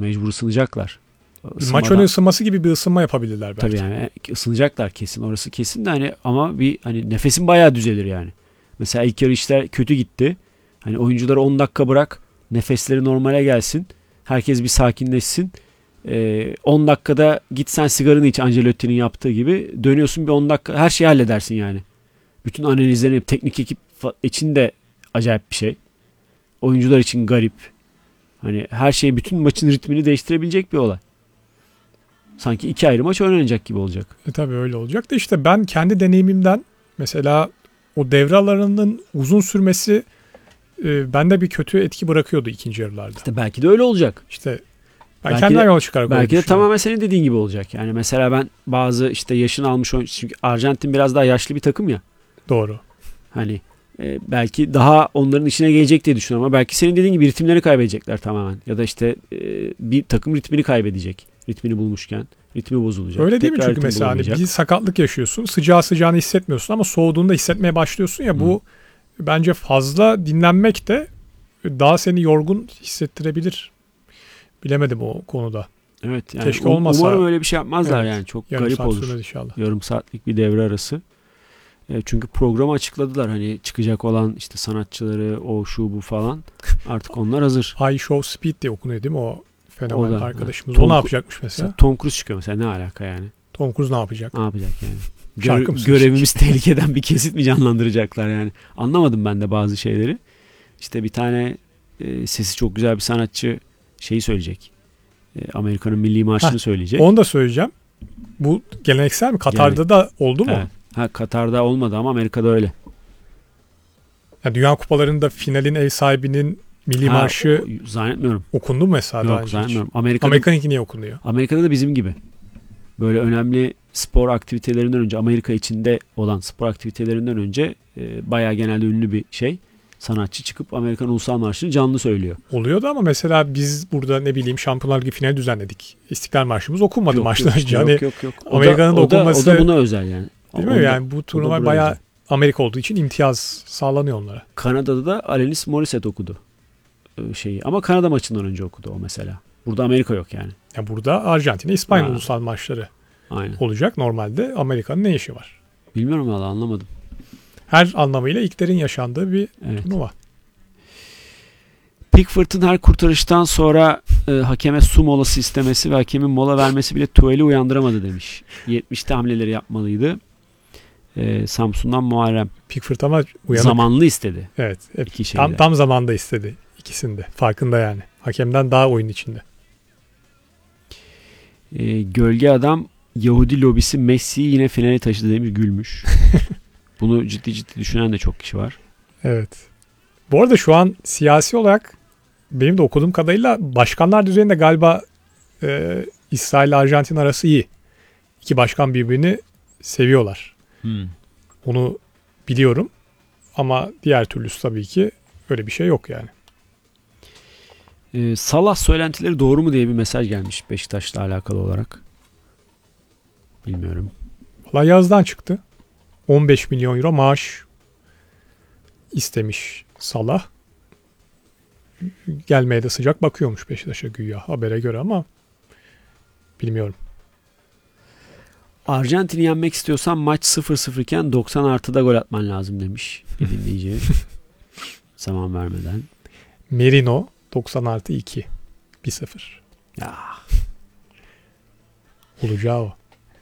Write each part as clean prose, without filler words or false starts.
Mecbur ısınacaklar. Maç önü ısınması gibi bir ısınma yapabilirler belki. Tabii yani ısınacaklar kesin. Orası kesin de hani ama bir hani nefesin bayağı düzelir yani. Mesela ilk yarı işler kötü gitti. Hani oyuncuları 10 dakika bırak. Nefesleri normale gelsin. Herkes bir sakinleşsin. 10 dakikada git sen sigaranı iç Ancelotti'nin yaptığı gibi. Dönüyorsun bir 10 dakika her şeyi halledersin yani. Bütün analizlerini teknik ekip için de acayip bir şey. Oyuncular için garip. Hani her şey bütün maçın ritmini değiştirebilecek bir olay. Sanki 2 ayrı maç oynanacak gibi olacak. Tabii öyle olacak da işte ben kendi deneyimimden mesela o devre aralarının uzun sürmesi bende bir kötü etki bırakıyordu ikinci yarılarda. İşte belki de öyle olacak. İşte ben kendimden yola çıkarak belki de tamamen senin dediğin gibi olacak. Yani mesela ben bazı işte yaşını almış oyuncu, çünkü Arjantin biraz daha yaşlı bir takım ya. Doğru. Hani belki daha onların işine gelecek diye düşünüyorum ama belki senin dediğin gibi ritimlerini kaybedecekler tamamen. Ya da işte bir takım ritmini kaybedecek. Ritmini bulmuşken ritmi bozulacak. Öyle değil mi? Çünkü mesela hani bir sakatlık yaşıyorsun. Sıcağını hissetmiyorsun ama soğuduğunda hissetmeye başlıyorsun ya. Bu bence fazla dinlenmek de daha seni yorgun hissettirebilir. Bilemedim o konuda. Evet yani keşke olmasa. Umarım öyle bir şey yapmazlar yani. Çok garip olur. Inşallah. Yarım saatlik bir devre arası. Çünkü programı açıkladılar. Hani çıkacak olan işte sanatçıları, o şu bu falan. Artık onlar hazır. High Show Speed diye okunuyor değil mi o fenomen arkadaşımız? O ne yapacakmış mesela? Tom Cruise çıkıyor mesela. Ne alaka yani? Tom Cruise ne yapacak? Ne yapacak yani? Görevimiz tehlikeden bir kesit mi canlandıracaklar yani? Anlamadım ben de bazı şeyleri. İşte bir tane sesi çok güzel bir sanatçı şeyi söyleyecek. Amerika'nın milli marşını söyleyecek. Onu da söyleyeceğim. Bu geleneksel mi? Katar'da da oldu mu? Evet. Katar'da olmadı ama Amerika'da öyle. Ya Dünya Kupalarında finalin ev sahibinin milli marşı zannetmiyorum. Okundu mu mesela? Yok zannetmiyorum. Amerika'nınki niye okunuyor? Amerika'da da bizim gibi. Böyle önemli spor aktivitelerinden önce, Amerika içinde olan spor aktivitelerinden önce bayağı genelde ünlü bir sanatçı çıkıp Amerikan Ulusal Marşı'nı canlı söylüyor. Oluyordu ama mesela biz burada ne bileyim Şampiyonlar Ligi finali düzenledik. İstiklal Marşımız okunmadı maçtan önce. Yok. Amerika'nın da okunması. O da buna özel yani. Değil mi? Yani bu turnuva bayağı özel. Amerika olduğu için imtiyaz sağlanıyor onlara. Kanada'da da Alanis Morissette okudu şeyi. Ama Kanada maçından önce okudu o mesela. Burada Amerika yok yani. Ya burada Arjantin'e İspanya ulusal maçları olacak. Normalde Amerika'nın ne işi var? Bilmiyorum valla anlamadım. Her anlamıyla ilklerin yaşandığı bir turnuva. Pickford'un her kurtarıştan sonra hakeme su molası istemesi ve hakemin mola vermesi bile Tuhel'i uyandıramadı demiş. 70'te hamleleri yapmalıydı. Samsun'dan Muharrem. Pickford ama uyanık. Zamanlı istedi. Evet. Tam zamanda istedi. İkisinde. Farkında yani. Hakemden daha oyun içinde. Gölge adam Yahudi lobisi Messi'yi yine finale taşıdı demiş, gülmüş. Bunu ciddi düşünen de çok kişi var. Evet. Bu arada şu an siyasi olarak benim de okuduğum kadarıyla başkanlar düzeyinde galiba İsrail ile Arjantin arası iyi. İki başkan birbirini seviyorlar. Onu biliyorum. Ama diğer türlüsü tabii ki öyle bir şey yok yani. Salah söylentileri doğru mu diye bir mesaj gelmiş Beşiktaş'la alakalı olarak. Bilmiyorum. Valla yazdan çıktı. 15 milyon euro maaş istemiş Salah. Gelmeye de sıcak bakıyormuş Beşiktaş'a güya habere göre ama bilmiyorum. Arjantin'i yenmek istiyorsan maç 0-0 iken 90 artıda gol atman lazım demiş bir dinleyici. Zaman vermeden. Merino 90 artı 2. 1-0. Ya. Olacağı o.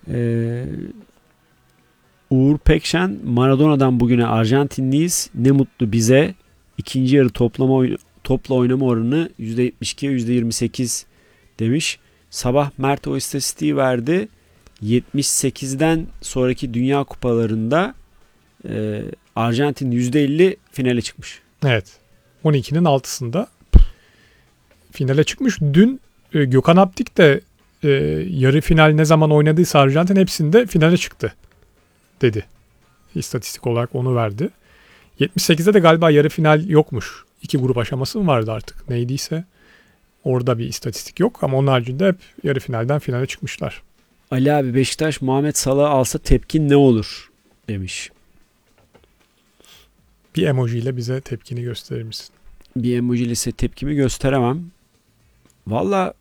Uğur Pekşen, Maradona'dan bugüne Arjantinliyiz. Ne mutlu bize. İkinci yarı topla oynama oranı %72'ye %28 demiş. Sabah Mert o istatistiği verdi. 78'den sonraki Dünya Kupalarında Arjantin %50 finale çıkmış. Evet. 12'nin 6'sında finale çıkmış. Dün Gökhan Aptik de yarı final ne zaman oynadıysa Arjantin hepsinde finale çıktı dedi. İstatistik olarak onu verdi. 78'de de galiba yarı final yokmuş. 2 grup aşaması mı vardı artık neydiyse. Orada bir istatistik yok ama onun haricinde hep yarı finalden finale çıkmışlar. Ali abi Beşiktaş Muhammed Salah'ı alsa tepkin ne olur demiş. Bir emojiyle bize tepkini gösterir misin? Bir emojiyle size tepkimi gösteremem. Valla